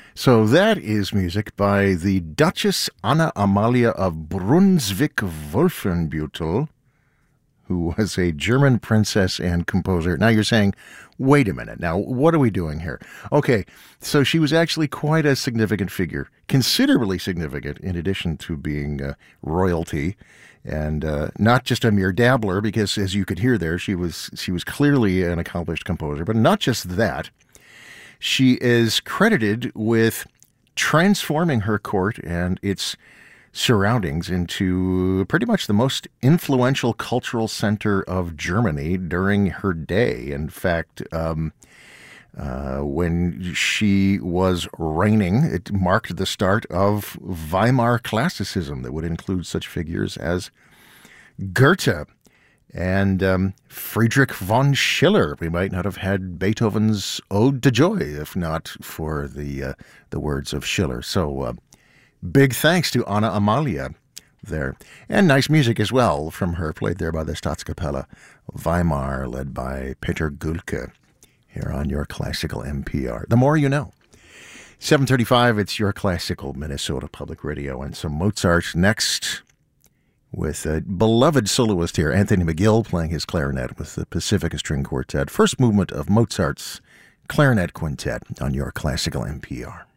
So that is music by the Duchess Anna Amalia of Brunswick-Wolfenbüttel, who was a German princess and composer. Now you're saying, wait a minute, now what are we doing here? Okay, so she was actually quite a significant figure, considerably significant in addition to being royalty, and not just a mere dabbler, because as you could hear there, she was clearly an accomplished composer. But not just that, she is credited with transforming her court and its surroundings into pretty much the most influential cultural center of Germany during her day. In fact, when she was reigning, it marked the start of Weimar classicism that would include such figures as Goethe and Friedrich von Schiller. We might not have had Beethoven's Ode to Joy if not for the words of Schiller. So big thanks to Anna Amalia there. And nice music as well from her, played there by the Staatskapelle Weimar, led by Peter Gülke, here on Your Classical NPR. The more you know. 7:35, it's Your Classical Minnesota Public Radio, and some Mozart next, with a beloved soloist here, Anthony McGill, playing his clarinet with the Pacifica String Quartet. First movement of Mozart's Clarinet Quintet on Your Classical NPR.